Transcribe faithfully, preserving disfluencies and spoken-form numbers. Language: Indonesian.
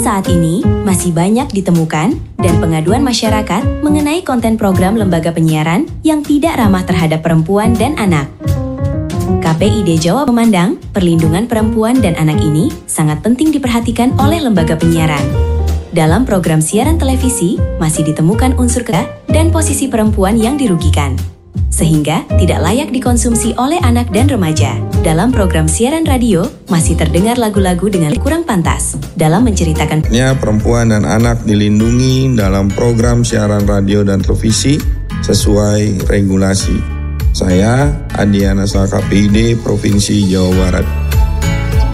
saat ini masih banyak ditemukan dan pengaduan masyarakat mengenai konten program lembaga penyiaran yang tidak ramah terhadap perempuan dan anak. K P I D Jawa memandang perlindungan perempuan dan anak ini sangat penting diperhatikan oleh lembaga penyiaran. Dalam program siaran televisi masih ditemukan unsur kekerasan dan posisi perempuan yang dirugikan, sehingga tidak layak dikonsumsi oleh anak dan remaja. Dalam program siaran radio, masih terdengar lagu-lagu dengan kurang pantas. Dalam menceritakan perempuan dan anak dilindungi dalam program siaran radio dan televisi sesuai regulasi. Saya, Adiana K P I D Provinsi Jawa Barat.